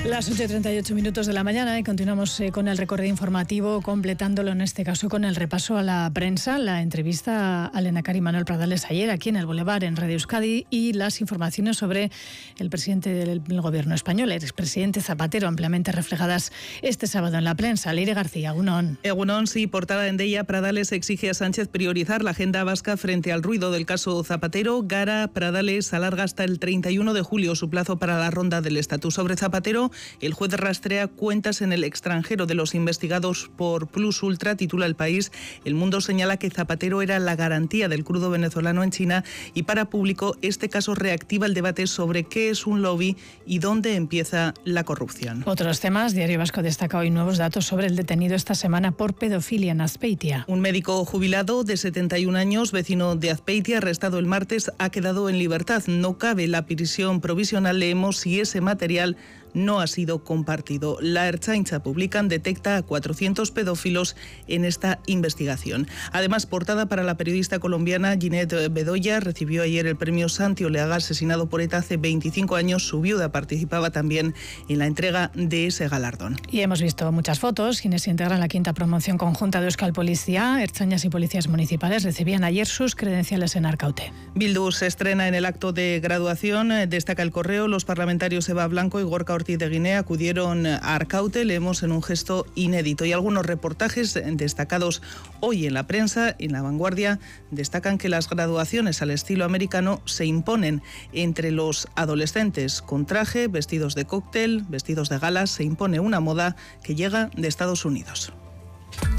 Las 8:38 de la mañana y continuamos con el recorrido informativo, completándolo en este caso con el repaso a la prensa, la entrevista a Lehendakari Manuel Pradales ayer aquí en el Boulevard en Radio Euskadi y las informaciones sobre el presidente del gobierno español, el expresidente Zapatero, ampliamente reflejadas este sábado en la prensa. Leire García, Egunon. Egunon, sí, portada en Deia. Pradales exige a Sánchez priorizar la agenda vasca frente al ruido del caso Zapatero. Gara, Pradales alarga hasta el 31 de julio su plazo para la ronda del estatus. Sobre Zapatero, el juez rastrea cuentas en el extranjero de los investigados por Plus Ultra, titula El País. El Mundo señala que Zapatero era la garantía del crudo venezolano en China y para Público este caso reactiva el debate sobre qué es un lobby y dónde empieza la corrupción. Otros temas. Diario Vasco destaca hoy nuevos datos sobre el detenido esta semana por pedofilia en Azpeitia. Un médico jubilado de 71 años, vecino de Azpeitia, arrestado el martes, ha quedado en libertad. No cabe la prisión provisional, leemos, si ese material no ha sido compartido. La Ertzaintza publican detecta a 400 pedófilos en esta investigación. Además, portada para la periodista colombiana Ginette Bedoya, recibió ayer el premio Santi Oleaga, asesinado por ETA hace 25 años. Su viuda participaba también en la entrega de ese galardón. Y hemos visto muchas fotos. Quienes integran la quinta promoción conjunta de Euskal Policía, ertzainas y policías municipales, recibían ayer sus credenciales en Arkaute. Bildu se estrena en el acto de graduación. Destaca El Correo. Los parlamentarios Eva Blanco y Gorka Ortiz de Guinea acudieron a Arkaute, leemos, en un gesto inédito. Y algunos reportajes destacados hoy en la prensa. En La Vanguardia destacan que las graduaciones al estilo americano se imponen entre los adolescentes. Con traje, vestidos de cóctel, vestidos de gala, se impone una moda que llega de Estados Unidos.